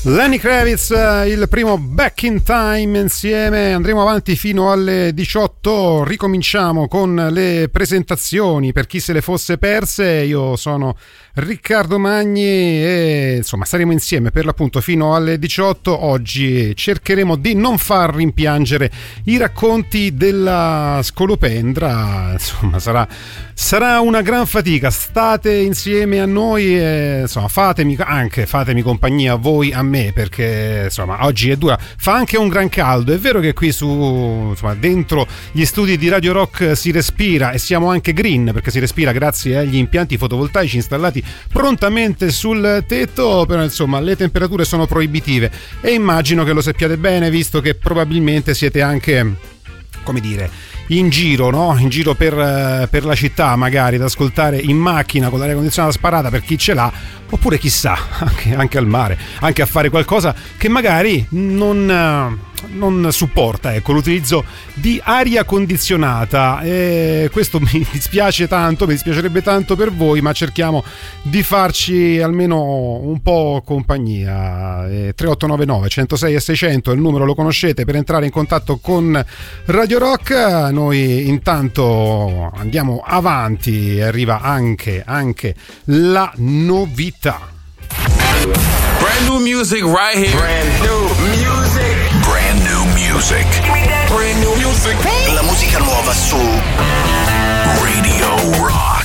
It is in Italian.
Lenny Kravitz, il primo Back in Time insieme. Andremo avanti fino alle 18. Ricominciamo con le presentazioni per chi se le fosse perse. Io sono Riccardo Magni e insomma saremo insieme per l'appunto fino alle 18. Oggi cercheremo di non far rimpiangere i racconti della scolopendra. Insomma sarà una gran fatica. State insieme a noi e insomma fatemi compagnia voi a me, perché insomma oggi è dura, fa anche un gran caldo. È vero che qui dentro gli studi di Radio Rock si respira, e siamo anche green perché si respira grazie agli impianti fotovoltaici installati prontamente sul tetto, però insomma le temperature sono proibitive e immagino che lo sappiate bene, visto che probabilmente siete anche, come dire, in giro, no? In giro per la città, magari ad ascoltare in macchina con l'aria condizionata sparata per chi ce l'ha, oppure chissà anche al mare, anche a fare qualcosa che magari non supporta, ecco, l'utilizzo di aria condizionata. E questo mi dispiacerebbe tanto per voi, ma cerchiamo di farci almeno un po' compagnia. 3899 106 e 600 il numero, lo conoscete, per entrare in contatto con Radio Rock. Noi intanto andiamo avanti, arriva anche la novità. Brand new music right here. Brand new music. Brand new music. Brand new music. La musica nuova su Radio Rock.